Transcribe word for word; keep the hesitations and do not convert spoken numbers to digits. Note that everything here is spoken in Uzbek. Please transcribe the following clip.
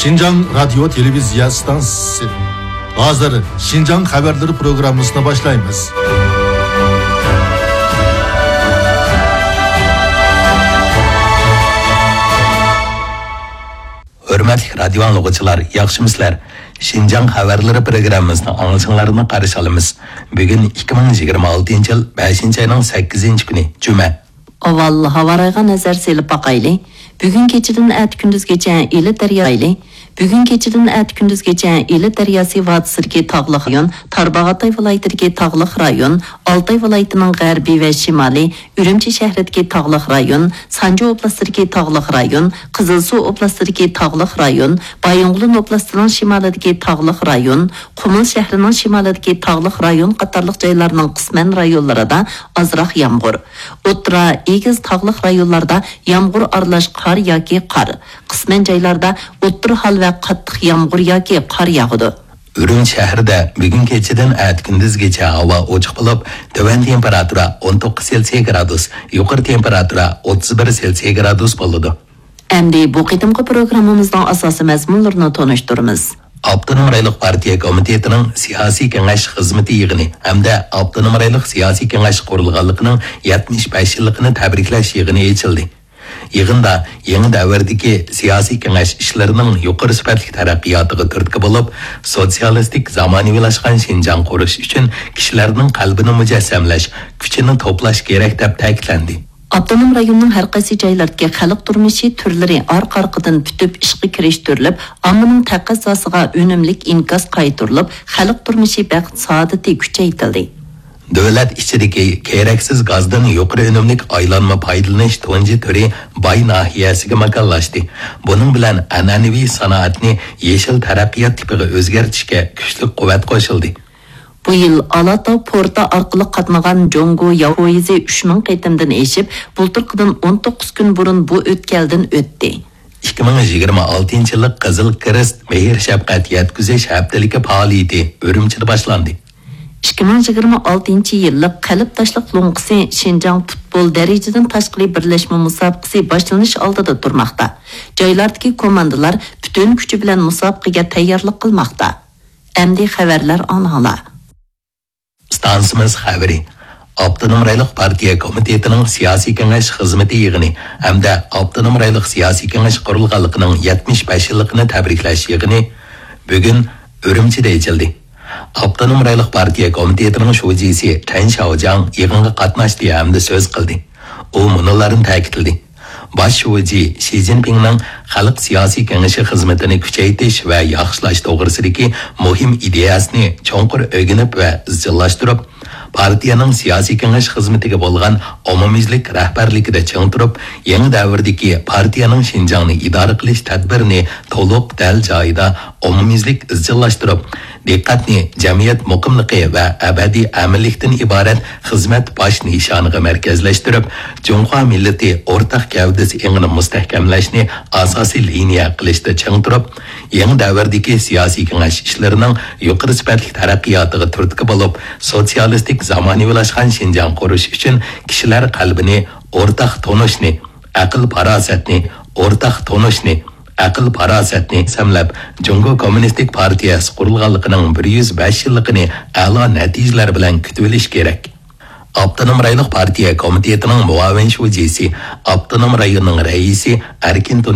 Şinjan Radyo Televizya Stansiyası. Hazır Şinjan Haberleri programımızına başlayınız. Hürmetli radyo anlıqçılar, yaxşımıslar. Şinjan Haberleri programımızın anlatımlarını qarşı alımız. Bugün iki bin yigirma altıncı yıl beshinchi ayning sakkizinchi kuni, Cuma. Avval havarayga nazar selip baqayli. Bugün keçidan at kunduzgacha Eli daryosida Bugün keçidan at kunduzgacha Eli daryosi vodiysidagi tog'liq rayon, Tarbag'atay viloyatidagi tog'liq rayon, Altay viloyatining g'arbiy va shimoliy, Urumchi shahridagi tog'liq rayon, Sanju oblastidagi tog'liq rayon, Qizilsuv oblastidagi tog'liq rayon, Bayonqulin oblastining shimolidagi tog'liq rayon, Qumul shahrining shimolidagi tog'liq rayon qatorliq joylarning qisman rayonlarida ozroq yomg'ir. O'tra, Egiz tog'liq rayonlarda yomg'ir aralash qor yoki qor. Qisman joylarda o'tir hal va qattiq yomg'ir yoki qor yog'di. Urumchi shahrida bugun kechadan at kunduzgacha havo ochiq bo'lib, tuvan temperatura o'n to'qqiz Selsiy gradus, yuqori temperatura o'ttiz bir Selsiy gradus bo'ladi. Endi bu qitimqi programmamizning asosiy mazmunlarini tanishtiramiz. Avtonom rayonlik partiya komitetining siyosiy kengash xizmati yig'ini hamda avtonom rayonlik siyosiy kengash qurilganligining yetmish besh yilligini tabriklash yig'ini ochildi. Yig'inda yangi davrdagi siyosiy kengash ishlarining yuqori sifatli taraqqiyotiga turtki bo'lib, sotsialistik zamonaviylashgan Şinjan qurish uchun kishilarning qalbini mujassamlash, kuchini to'plash kerak deb ta'kidlandi. Avtonom rayonning har qaysi joylardagi xalq turmushi turlari orqa-orqadan putib ishga kirishtirilib, ommaning taqozzosiga unumlik inkas qaytarilib, xalq turmushi baxt saodati kuchaytirildi. Davlat ichidagi keraksiz gazdan yuqori unumlik aylanma foydalanish tunji turi Bay nahiyasiga makonlashdi. Buning bilan an'anaviy sanoatni yeshil taraqqiyot tipiga o'zgartirishga kuchli quvvat qo'shildi. Bu yil Alata porti orqali qatnagan Jongo poyezi uch ming qaytimdan eshib, bulturqidan o'n to'qqiz kun burun bu o'tkaldan o'tdi. ikki ming yigirma oltinchi yillik Qizil Kirist mehr shafqat yetkazish haftaligi faoliyati Urumchida boshlandi. ikki ming yigirma oltinchi yillik qalb tashliq lo'nqisi Şinjan futbol darajadan tashqari birlashma musobaqasi boshlanish oldida turmoqda. Joylardagi komandalar butun kuchi bilan musobaqaga tayyorlik qilmoqda. Endi xabarlar anhala. Stansimiz xabari. Avtonom rayonlik partiya komitetining siyosiy kengash xizmati yig'ini hamda avtonom rayonlik siyosiy kengash qurilganligining yetmish besh yilligini tabriklash yig'ini bugun Urumchida ochildi. Avtonom rayonlik partiya komitetining shujisi Chen Xiaojang yig'inga qatnashdi hamda so'z qildi. U munolarni ta'kidladi. Bosh shuji Xi Jinpingning xalq siyosiy kengashi xizmatini kuchaytirish va yaxshilash to'g'risidagi muhim ideyasini cho'nqur o'rganib va izchillashtirib, partiyaning siyosiy kengash xizmatiga bo'lgan omumizlik rahbarligida ching turib, yangi davrdagi partiyaning Şinjanni idora qilish tadbirini to'liq dal joyida omumizlik izchillashtirib, diqqatni jamiyat muqimligi va abadiy amillikdan iborat xizmat bosh nishoniga markazlashtirib, Jumhur millati o'rtaq gavdasi engini mustahkamlashni asosiy liniya qilishda ching turib, yangi davrdagi siyosiy kengash ishlarining yuqori sifatli taraqqiyotiga turtki bo'lib, sotsialistik zamonaviylashgan Şinjan qurish uchun kishilar qalbini o'rtaq tonishni, aql farosatni, o'rtaq tonishni aql farosatni samlab Jungo Kommunistik partiyasi qurilganligining bir yuz besh yilligini a'lo natijalar bilan kutib olish kerak. Avtonom rayonlik partiya komitetining muavin shujisi, avtonom rayonning raisi Erkin